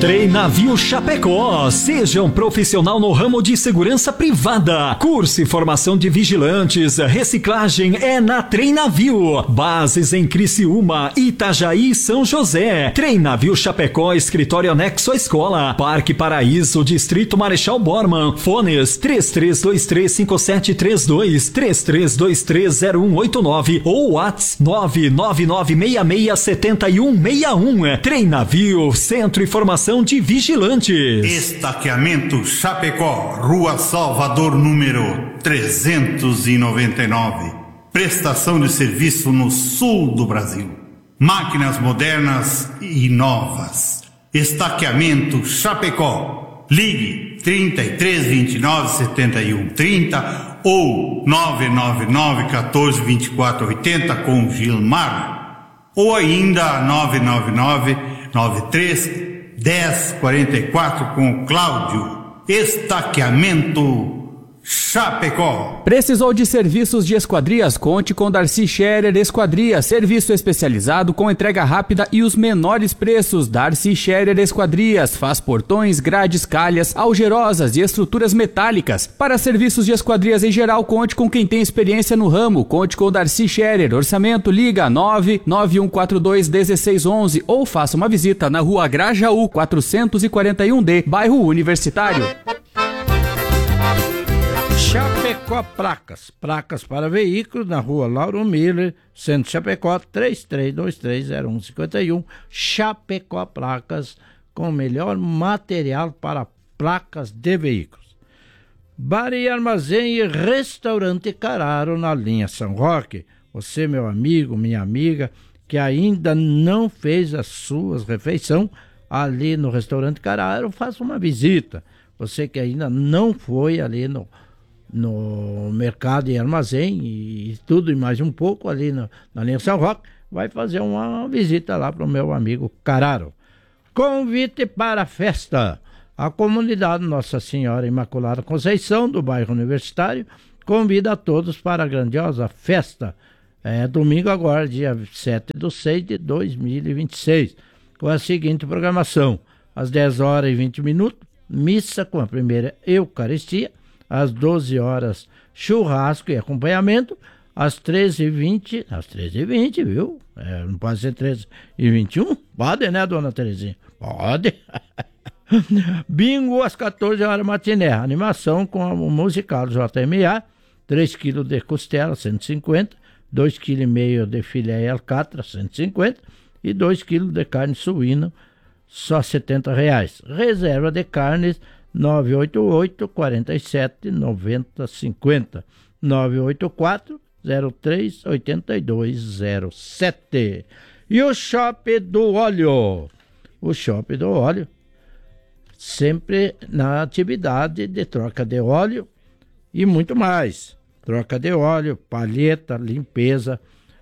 Treinavio Chapecó. Seja um profissional no ramo de segurança privada. Curso e formação de vigilantes. Reciclagem é na Treinavio. Bases em Criciúma, Itajaí e São José. Treinavio Chapecó, escritório anexo à escola. Parque Paraíso, Distrito Marechal Bormann. Fones 33235732, 33230189 ou WhatsApp 999667161. Treinavio, Centro e Formação de Vigilantes. Estaqueamento Chapecó, Rua Salvador, número 399. Prestação de serviço no sul do Brasil. Máquinas modernas e novas. Estaqueamento Chapecó. Ligue 33297130 ou 999142480 com Gilmar. Ou ainda 99993 1044 com Cláudio. Estaqueamento Chapecó. Precisou de serviços de esquadrias? Conte com Darcy Scherer Esquadrias, serviço especializado com entrega rápida e os menores preços. Darcy Scherer Esquadrias faz portões, grades, calhas, algerosas e estruturas metálicas. Para serviços de esquadrias em geral, conte com quem tem experiência no ramo. Conte com Darcy Scherer. Orçamento, liga 991421611 ou faça uma visita na Rua Grajaú 441D, bairro Universitário. Chapecó Placas para veículos na Rua Lauro Miller, Centro Chapecó, 33230151. Chapecó Placas, com o melhor material para placas de veículos. Bar e Armazém e Restaurante Cararo na linha São Roque. Você, meu amigo, minha amiga, que ainda não fez as suas refeições ali no Restaurante Cararo, faça uma visita. Você que ainda não foi ali no mercado e armazém e tudo e mais um pouco ali na linha São Roque, vai fazer uma visita lá para o meu amigo Cararo. Convite para a festa. A comunidade Nossa Senhora Imaculada Conceição, do bairro Universitário, convida a todos para a grandiosa festa. É domingo agora, dia 7/6/2026, com a seguinte programação: às 10h20, missa com a primeira Eucaristia. Às 12h, churrasco e acompanhamento. Às 13h20, viu? Não pode ser 13h21? Pode, né, dona Terezinha? Pode. Bingo às 14h, matiné. Animação com o musical JMA. 3 kg de costela, 150. 2,5 kg de filé e alcatra, 150. E 2 kg de carne suína, só R$70. Reserva de carnes 988 47 90 50 984 03 8207. E o Shopping do Óleo, sempre na atividade de troca de óleo e muito mais. Troca de óleo, palheta, limpeza,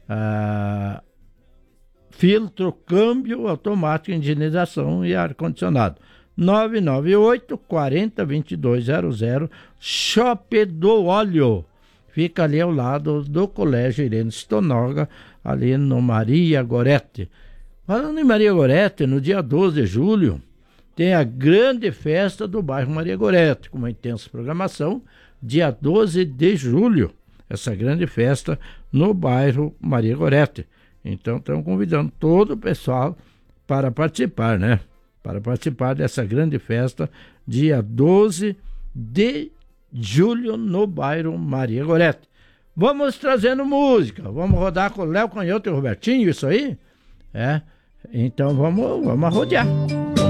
filtro, câmbio automático, higienização e ar-condicionado. 998 40 2200. Shopping do Óleo. Fica ali ao lado do Colégio Irene Stonoga, ali no Maria Gorete. Falando em Maria Gorete, no dia 12 de julho, tem a grande festa do bairro Maria Gorete, com uma intensa programação, dia 12 de julho, essa grande festa no bairro Maria Gorete. Então, estamos convidando todo o pessoal para participar, né? Para participar dessa grande festa, dia 12 de julho, no bairro Maria Gorete. Vamos trazendo música, vamos rodar com o Léo Canhoto e o Robertinho, isso aí? Então vamos rodear.